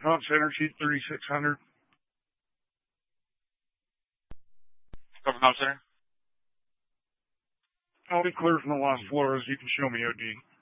Pumps Energy 3600. Cover Pump Center. I'll be clear from the last floor as you can show me OD.